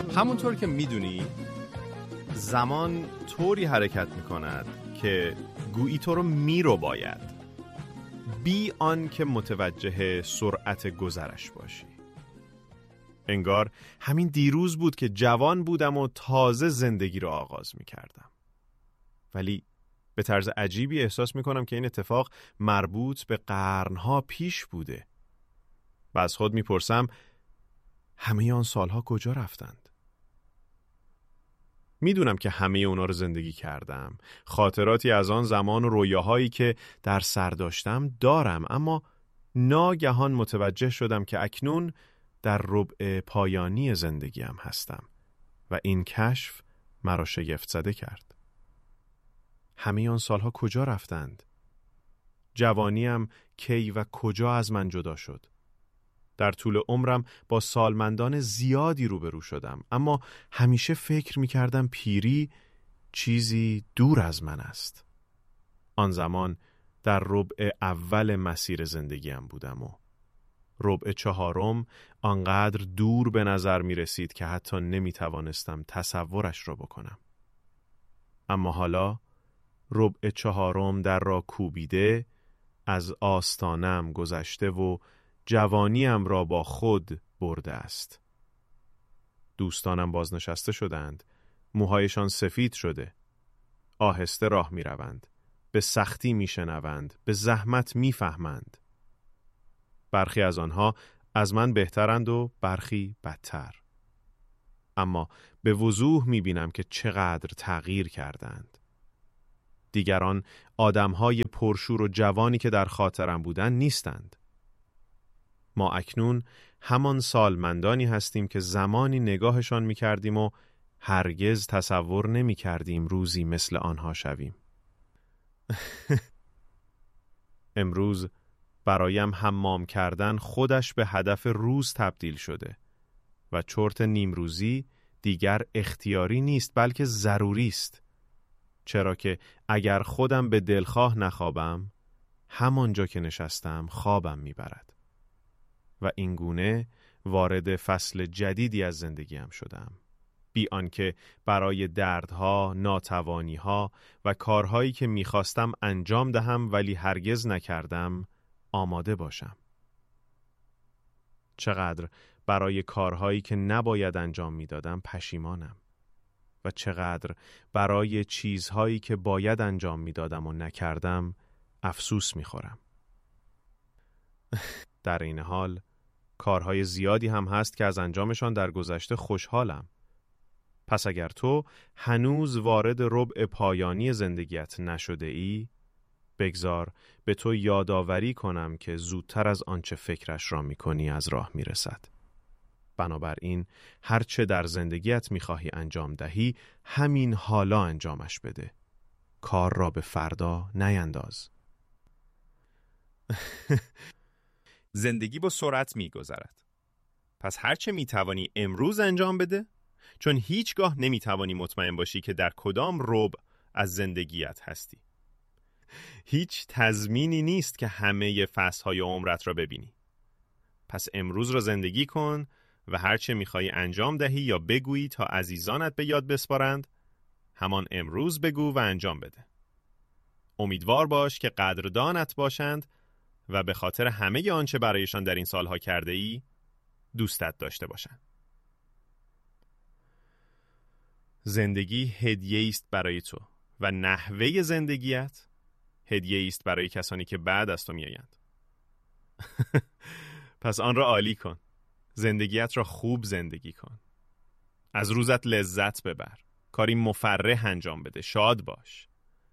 همونطور که میدونی زمان طوری حرکت میکند که گویی تو رو میرو باید بی آن که متوجه سرعت گذرش باشی. انگار همین دیروز بود که جوان بودم و تازه زندگی رو آغاز میکردم، ولی به طرز عجیبی احساس میکنم که این اتفاق مربوط به قرنها پیش بوده و از خود میپرسم همه آن سالها کجا رفتند؟ میدونم که همه اونا رو زندگی کردم، خاطراتی از آن زمان و رویاهایی که در سر داشتم دارم، اما ناگهان متوجه شدم که اکنون در ربع پایانی زندگیم هستم و این کشف مرا شگفت زده کرد. همه آن سالها کجا رفتند؟ جوانیم کی و کجا از من جدا شد؟ در طول عمرم با سالمندان زیادی روبرو شدم، اما همیشه فکر می‌کردم پیری چیزی دور از من است. آن زمان در ربع اول مسیر زندگیم بودم و ربع چهارم آنقدر دور به نظر می رسید که حتی نمی توانستم تصورش را بکنم. اما حالا ربع چهارم در را کوبیده، از آستانم گذشته و جوانیم را با خود برده است. دوستانم بازنشسته شدند، موهایشان سفید شده، آهسته راه می روند، به سختی می شنوند، به زحمت می فهمند. برخی از آنها از من بهترند و برخی بدتر. اما به وضوح می بینم که چقدر تغییر کردند. دیگران آدمهای پرشور و جوانی که در خاطرم بودند نیستند. ما اکنون همان سالمندانی هستیم که زمانی نگاهشان می کردیم و هرگز تصور نمی کردیم روزی مثل آنها شویم. امروز برایم حمام کردن خودش به هدف روز تبدیل شده و چرت نیمروزی دیگر اختیاری نیست بلکه ضروری است، چرا که اگر خودم به دلخواه نخوابم همانجا که نشستم خوابم میبرد و این گونه وارد فصل جدیدی از زندگیم شدم، بی آنکه برای دردها، ناتوانیها و کارهایی که میخواستم انجام دهم ولی هرگز نکردم آماده باشم. چقدر برای کارهایی که نباید انجام میدادم پشیمانم و چقدر برای چیزهایی که باید انجام میدادم و نکردم افسوس میخورم. در این حال کارهای زیادی هم هست که از انجامشان در گذشته خوشحالم. پس اگر تو هنوز وارد ربع پایانی زندگیت نشده ای، بگذار به تو یادآوری کنم که زودتر از آنچه فکرش را میکنی از راه میرسد. بنابراین هر چه در زندگیت میخواهی انجام دهی همین حالا انجامش بده. کار را به فردا نینداز. زندگی با سرعت میگذرد. پس هر چه میتوانی امروز انجام بده، چون هیچگاه نمیتوانی مطمئن باشی که در کدام ربع از زندگیت هستی. هیچ تضمینی نیست که همه فصل‌های عمرت را ببینی. پس امروز را زندگی کن و هر چه می‌خوای انجام دهی یا بگویی تا عزیزانت به یاد بسپارند، همان امروز بگو و انجام بده. امیدوار باش که قدردانت باشند و به خاطر همه آنچه برایشان در این سالها کرده ای دوستت داشته باشند. زندگی هدیه است برای تو و نحوه زندگیت هدیه است برای کسانی که بعد از تو میآیند. پس آن را عالی کن. زندگیت را خوب زندگی کن. از روزت لذت ببر. کاری مفرح انجام بده. شاد باش.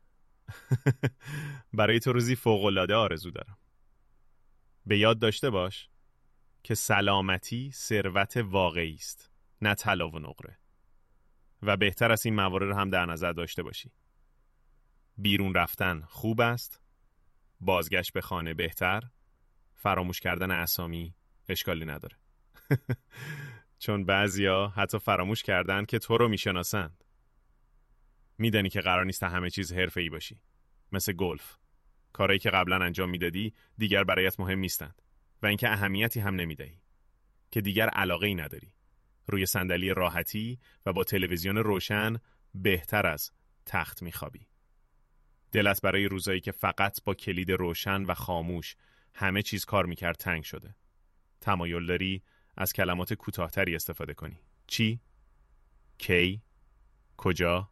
برای تو روزی فوق‌العاده آرزو دارم. به یاد داشته باش که سلامتی ثروت واقعی است، نه طلا و نقره. و بهتر از این موارد هم در نظر داشته باشی. بیرون رفتن خوب است، بازگشت به خانه بهتر، فراموش کردن اسامی اشکالی نداره. چون بعضیا حتی فراموش کردن که تو رو میشناسند. میدانی که قرار نیست همه چیز حرفه‌ای باشی. مثل گلف. کارهایی که قبلا انجام میدادی دیگر برایت مهم نیستند و اینکه اهمیتی هم نمیدهی. که دیگر علاقه‌ای نداری. روی صندلی راحتی و با تلویزیون روشن بهتر از تخت میخوابی. دلت برای روزایی که فقط با کلید روشن و خاموش همه چیز کار میکرد تنگ شده. تمایل داری از کلمات کوتاه‌تری استفاده کنی. چی؟ کی؟ کجا؟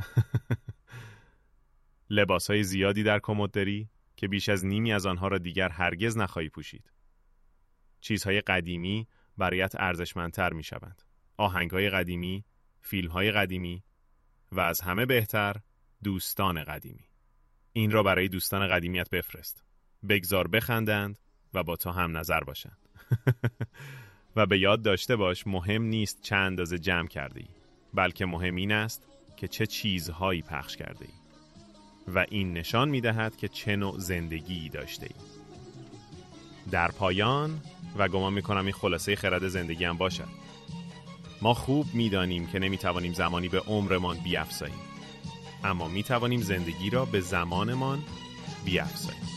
لباسهای زیادی در کمد داری که بیش از نیمی از آنها را دیگر هرگز نخواهی پوشید. چیزهای قدیمی برایت ارزشمندتر میشوند. آهنگهای قدیمی، فیلمهای قدیمی و از همه بهتر دوستان قدیمی. این را برای دوستان قدیمیت بفرست. بگذار بخندند و با تو هم نظر باشند. و به یاد داشته باش مهم نیست چند اندازه جمع کرده ای، بلکه مهم این است که چه چیزهایی پخش کرده ای. و این نشان می دهد که چه نوع زندگی داشته ای. در پایان و گمان می کنم این خلاصه خرد زندگی هم باشد. ما خوب می دانیم که نمی توانیم زمانی به عمرمان بیافزاییم، اما می توانیم زندگی را به زمانمان بیافزاییم.